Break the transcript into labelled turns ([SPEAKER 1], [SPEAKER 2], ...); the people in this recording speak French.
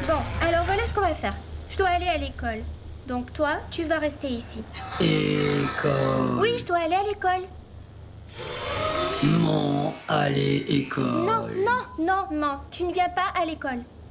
[SPEAKER 1] Bon, alors voilà ce qu'on va faire. Je dois aller à l'école. Donc toi, tu vas rester ici.
[SPEAKER 2] École.
[SPEAKER 1] Oui, je dois aller à l'école.
[SPEAKER 2] Mon, allez, école.
[SPEAKER 1] Non, non, non, non, tu ne viens pas à l'école.